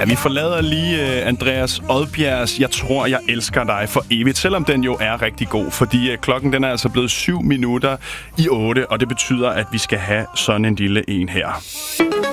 Ja, vi forlader lige Andreas Odbjergs Jeg tror, jeg elsker dig for evigt, selvom den jo er rigtig god, fordi klokken den er altså blevet 7 minutter i 8, og det betyder, at vi skal have sådan en lille en her.